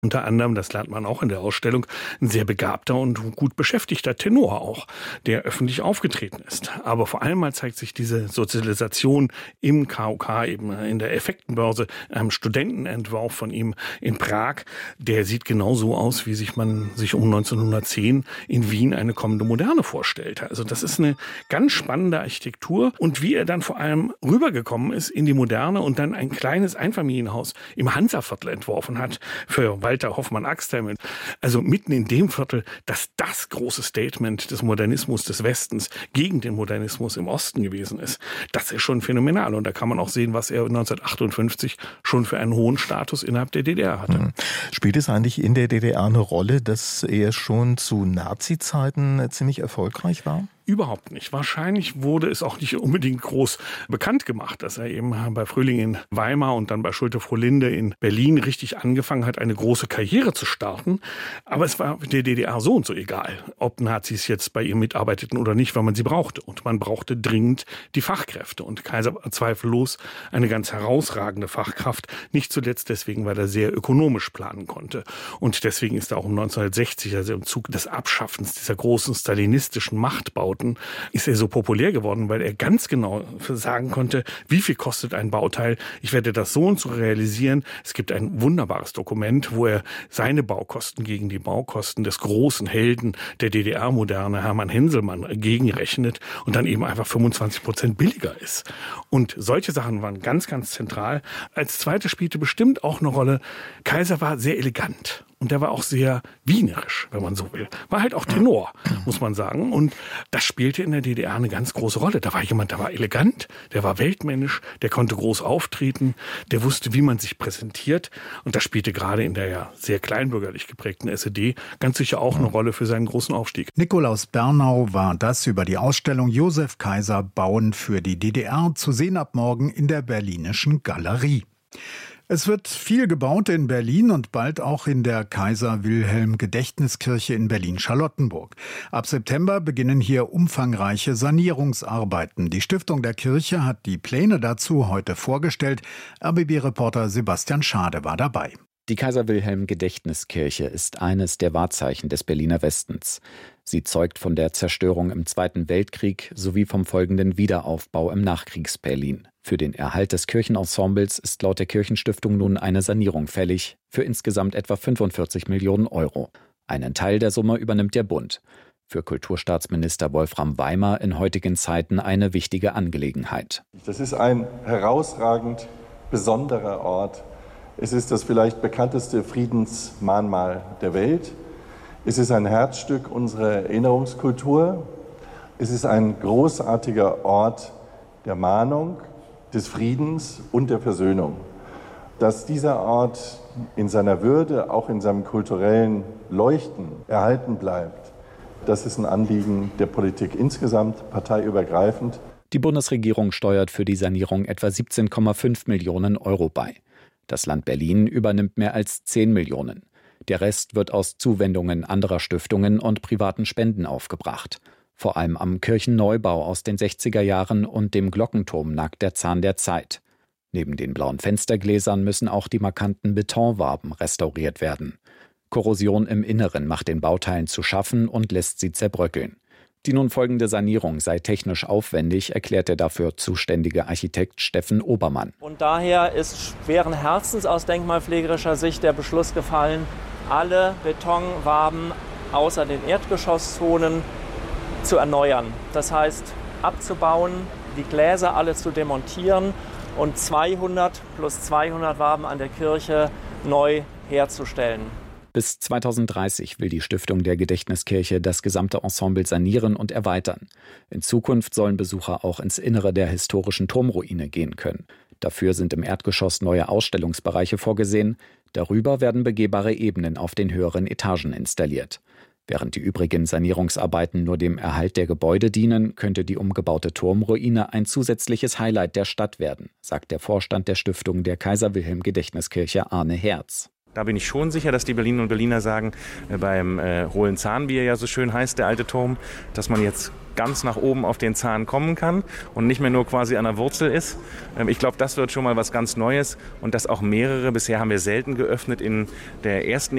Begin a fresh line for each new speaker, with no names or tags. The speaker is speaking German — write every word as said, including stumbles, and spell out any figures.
Unter anderem, das lernt man auch in der Ausstellung, ein sehr begabter und gut beschäftigter Tenor auch, der öffentlich aufgetreten ist. Aber vor allem mal zeigt sich diese Sozialisation im K O K, eben in der Effektenbörse, einem Studentenentwurf von ihm in Prag. Der sieht genauso aus, wie sich man sich um neunzehnhundertzehn in Wien eine kommende Moderne vorstellte. Also das ist eine ganz spannende Architektur. Und wie er dann vor allem rübergekommen ist in die Moderne und dann ein kleines Einfamilienhaus im Hansaviertel entworfen hat für Walter Hoffmann-Axthelm. Also mitten in dem Viertel, dass das große Statement des Modernismus des Westens gegen den Modernismus im Osten gewesen ist. Das ist schon phänomenal. Und da kann man auch sehen, was er neunzehnhundertachtundfünfzig schon für einen hohen Status innerhalb der D D R hatte.
Mhm. Spielt es eigentlich in der D D R eine Rolle, dass er schon zu Nazi-Zeiten ziemlich erfolgreich war?
Überhaupt nicht. Wahrscheinlich wurde es auch nicht unbedingt groß bekannt gemacht, dass er eben bei Frühling in Weimar und dann bei Schulte-Frohlinde in Berlin richtig angefangen hat, eine große Karriere zu starten. Aber es war der D D R so und so egal, ob Nazis jetzt bei ihm mitarbeiteten oder nicht, weil man sie brauchte. Und man brauchte dringend die Fachkräfte. Und Kaiser war zweifellos eine ganz herausragende Fachkraft. Nicht zuletzt deswegen, weil er sehr ökonomisch planen konnte. Und deswegen ist er auch um neunzehnhundertsechzig, also im Zug des Abschaffens dieser großen stalinistischen Machtbauten, ist er so populär geworden, weil er ganz genau sagen konnte, wie viel kostet ein Bauteil. Ich werde das so und so realisieren. Es gibt ein wunderbares Dokument, wo er seine Baukosten gegen die Baukosten des großen Helden der D D R-Moderne, Hermann Henselmann, gegenrechnet und dann eben einfach fünfundzwanzig Prozent billiger ist. Und solche Sachen waren ganz, ganz zentral. Als zweites spielte bestimmt auch eine Rolle, Kaiser war sehr elegant. Und der war auch sehr wienerisch, wenn man so will. War halt auch Tenor, muss man sagen. Und das spielte in der D D R eine ganz große Rolle. Da war jemand, der war elegant, der war weltmännisch, der konnte groß auftreten, der wusste, wie man sich präsentiert. Und das spielte gerade in der ja sehr kleinbürgerlich geprägten S E D ganz sicher auch eine Rolle für seinen großen Aufstieg.
Nikolaus Bernau war das über die Ausstellung Josef Kaiser Bauen für die D D R, zu sehen ab morgen in der Berlinischen Galerie. Es wird viel gebaut in Berlin und bald auch in der Kaiser-Wilhelm-Gedächtniskirche in Berlin-Charlottenburg. Ab September beginnen hier umfangreiche Sanierungsarbeiten. Die Stiftung der Kirche hat die Pläne dazu heute vorgestellt. R B B-Reporter Sebastian Schade war dabei.
Die Kaiser-Wilhelm-Gedächtniskirche ist eines der Wahrzeichen des Berliner Westens. Sie zeugt von der Zerstörung im Zweiten Weltkrieg sowie vom folgenden Wiederaufbau im Nachkriegs-Berlin. Für den Erhalt des Kirchenensembles ist laut der Kirchenstiftung nun eine Sanierung fällig, für insgesamt etwa fünfundvierzig Millionen Euro. Einen Teil der Summe übernimmt der Bund. Für Kulturstaatsminister Wolfram Weimar in heutigen Zeiten eine wichtige Angelegenheit.
Das ist ein herausragend besonderer Ort. Es ist das vielleicht bekannteste Friedensmahnmal der Welt. Es ist ein Herzstück unserer Erinnerungskultur. Es ist ein großartiger Ort der Mahnung, des Friedens und der Versöhnung. Dass dieser Ort in seiner Würde, auch in seinem kulturellen Leuchten erhalten bleibt, das ist ein Anliegen der Politik insgesamt, parteiübergreifend.
Die Bundesregierung steuert für die Sanierung etwa siebzehn Komma fünf Millionen Euro bei. Das Land Berlin übernimmt mehr als zehn Millionen. Der Rest wird aus Zuwendungen anderer Stiftungen und privaten Spenden aufgebracht. Vor allem am Kirchenneubau aus den sechziger Jahren und dem Glockenturm nagt der Zahn der Zeit. Neben den blauen Fenstergläsern müssen auch die markanten Betonwaben restauriert werden. Korrosion im Inneren macht den Bauteilen zu schaffen und lässt sie zerbröckeln. Die nun folgende Sanierung sei technisch aufwendig, erklärt der dafür zuständige Architekt Steffen Obermann.
Und daher ist schweren Herzens aus denkmalpflegerischer Sicht der Beschluss gefallen, alle Betonwaben außer den Erdgeschosszonen zu erneuern. Das heißt, abzubauen, die Gläser alle zu demontieren und zweihundert plus zweihundert Waben an der Kirche neu herzustellen.
Bis zweitausenddreißig will die Stiftung der Gedächtniskirche das gesamte Ensemble sanieren und erweitern. In Zukunft sollen Besucher auch ins Innere der historischen Turmruine gehen können. Dafür sind im Erdgeschoss neue Ausstellungsbereiche vorgesehen. Darüber werden begehbare Ebenen auf den höheren Etagen installiert. Während die übrigen Sanierungsarbeiten nur dem Erhalt der Gebäude dienen, könnte die umgebaute Turmruine ein zusätzliches Highlight der Stadt werden, sagt der Vorstand der Stiftung der Kaiser-Wilhelm-Gedächtniskirche Arne Herz.
Da bin ich schon sicher, dass die Berlinerinnen und Berliner sagen, äh, beim äh, hohlen Zahn, wie er ja so schön heißt, der alte Turm, dass man jetzt ganz nach oben auf den Zahn kommen kann und nicht mehr nur quasi an der Wurzel ist. Ähm, ich glaube, das wird schon mal was ganz Neues und dass auch mehrere, bisher haben wir selten geöffnet in der ersten